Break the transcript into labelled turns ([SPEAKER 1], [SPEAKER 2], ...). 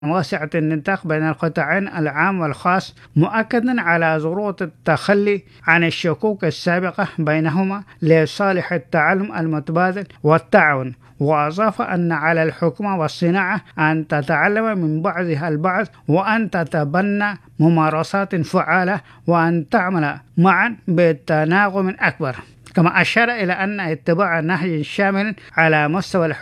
[SPEAKER 1] واسعة النطاق بين القطاعين العام والخاص، مؤكدا على ضرورة التخلي عن الشكوك السابقة بينهما لصالح التعلم المتبادل والتعاون. وأضاف أن على الحكومة والصناعة أن تتعلم من بعضها البعض، وأن تتبنى ممارسات فعالة، وأن تعمل معا بتناغم أكبر. كما أشار إلى أن اتباع نهج شامل على مستوى